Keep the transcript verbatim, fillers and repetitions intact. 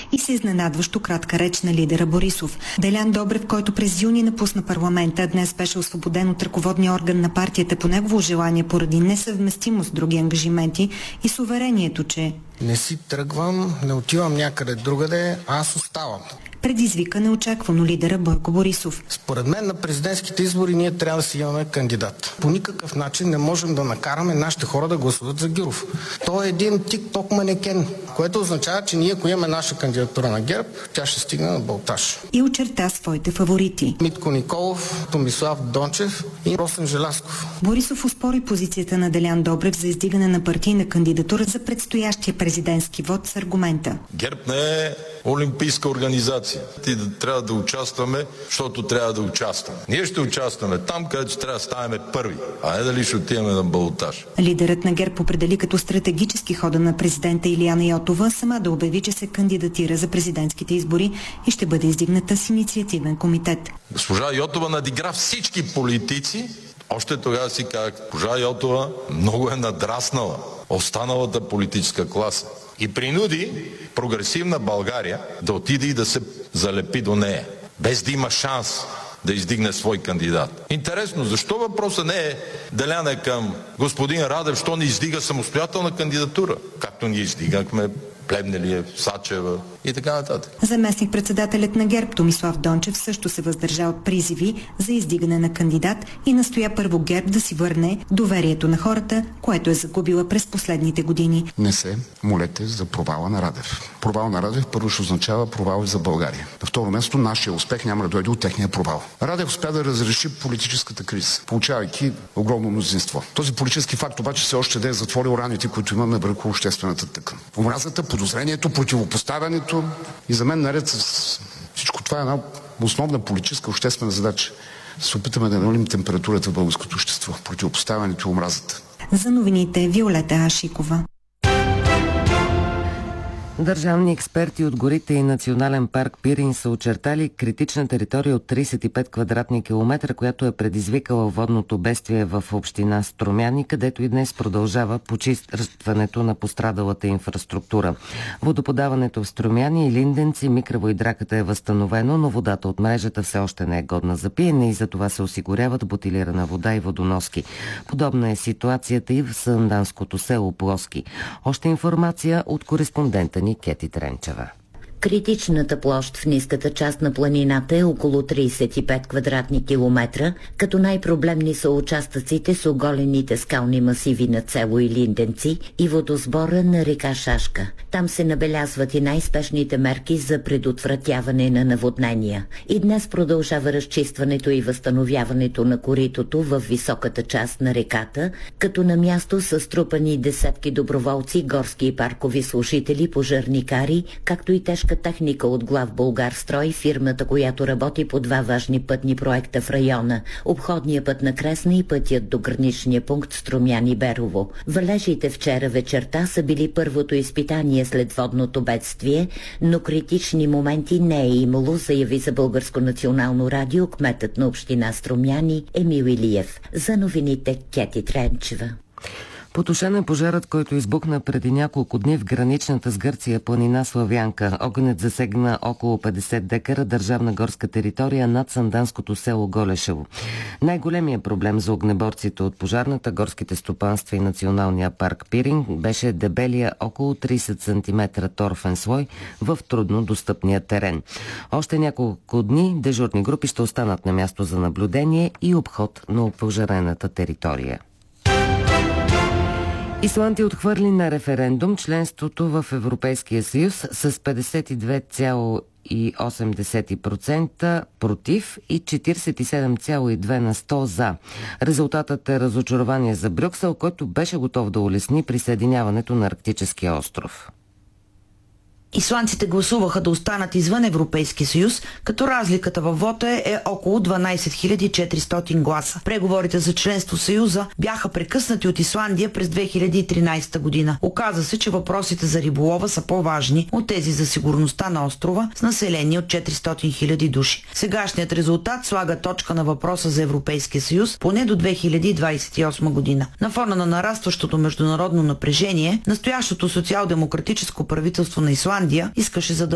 и с изненадващо кратка реч на лидера Борисов. Делян Добрев, който през юни напусна парламента, днес беше освободен от ръководния орган на партията по негово желание поради несъвместимост с други ангажименти и с уверението, че не си тръгвам, не отивам някъде другаде, аз оставам. Предизвика неочаквано лидера Бойко Борисов. Според мен на президентските избори ние трябва да си имаме кандидат. По никакъв начин не можем да накараме нашите хора да гласуват за Гюров. Той е един тик-ток манекен, което означава, че ние, ако имаме наша кандидатура на ГЕРБ, тя ще стигне на балтаж. И очерта своите фаворити. Митко Николов, Томислав Дончев и Росен Желязков. Борисов оспори позицията на Делян Добрев за издигане на партийна кандидатура за предстоящия президентски вод с аргумента. ГЕРБ не е олимпийска организация. Ти да трябва да участваме, защото трябва да участваме. Ние ще участваме там, където трябва да ставаме първи, а не дали ще отиваме на балотаж. Лидерът на ГЕРБ определи като стратегически хода на президента Илияна Йотова сама да обяви, че се кандидатира за президентските избори и ще бъде издигната с инициативен комитет. Госпожа Йотова надигра всички политици. Още тогава си казах, госпожа Йотова много е надраснала останалата политическа класа и принуди прогресивна България да отиде и да се залепи до нея, без да има шанс да издигне свой кандидат. Интересно, защо въпросът не е Делян е към господин Радев, що не издига самостоятелна кандидатура, както ние издигахме Плевнелиев, Сачева и така нататък. Заместник-председателят на ГЕРБ Томислав Дончев също се въздържа от призиви за издигане на кандидат и настоя първо ГЕРБ да си върне доверието на хората, което е загубила през последните години. Не се молете за провала на Радев. Провал на Радев първо ще означава провал и за България. На второ място, нашия успех няма да дойде от техния провал. Радев успя да разреши политическата криза, получавайки огромно мнозинство. Този политически факт обаче все още да е затворил раните, които имаме върху обществената тъкан. Омразата, подозрението, противопоставянето и за мен наред с всичко това е една основна политическа обществена задача. Да се опитаме да намалим температурата в българското общество, противопоставянето и омразата. За новините Виолета Ашикова. Държавни експерти от горите и Национален парк Пирин са очертали критична територия от тридесет и пет квадратни километра, която е предизвикала водното бедствие в община Струмяни, където и днес продължава почистването на пострадалата инфраструктура. Водоподаването в Струмяни и Линденци, Микрево и Драката е възстановено, но водата от мрежата все още не е годна за пиене и за това се осигуряват бутилирана вода и водоноски. Подобна е ситуацията и в санданското село Плоски. Още информация от кореспондента ни Кети Тренчева. Критичната площ в ниската част на планината е около тридесет и пет квадратни километра, като най-проблемни са участъците с оголените скални масиви на село Илинденци и водосбора на река Шашка. Там се набелязват и най-спешните мерки за предотвратяване на наводнения. И днес продължава разчистването и възстановяването на коритото в високата част на реката, като на място са струпани десетки доброволци, горски и паркови служители, пожарникари, както и тежки техника от Глав Булгарстрой, фирмата, която работи по два важни пътни проекта в района – обходния път на Кресна и пътят до граничния пункт Струмяни-Берово. Валежите вчера вечерта са били първото изпитание след водното бедствие, но критични моменти не е имало, заяви за Българско национално радио кметът на община Струмяни Емил Илиев. За новините Кети Тренчева. Потушен е пожарът, който избухна преди няколко дни в граничната с Гърция планина Славянка. Огънят засегна около петдесет декара държавна горска територия над санданското село Голешево. Най-големият проблем за огнеборците от пожарната, горските стопанства и Националния парк Пирин беше дебелия около тридесет сантиметра торфен слой в трудно достъпния терен. Още няколко дни дежурни групи ще останат на място за наблюдение и обход на опожарената територия. Исландия отхвърли на референдум членството в Европейския съюз с петдесет и две цяло и осем десети процента против и четиридесет и седем цяло и две на сто за. Резултатът е разочарование за Брюксел, който беше готов да улесни присъединяването на Арктическия остров. Исландците гласуваха да останат извън Европейския съюз, като разликата във вота е, е около дванадесет хиляди и четиристотин гласа. Преговорите за членство в Съюза бяха прекъснати от Исландия през две хиляди и тринадесета година. Оказа се, че въпросите за риболова са по-важни от тези за сигурността на острова с население от четиристотин хиляди души. Сегашният резултат слага точка на въпроса за Европейския съюз поне до две хиляди двадесет и осма година. На фона на нарастващото международно напрежение, настоящото социал-демократическо правителство на Исландия искаше задължително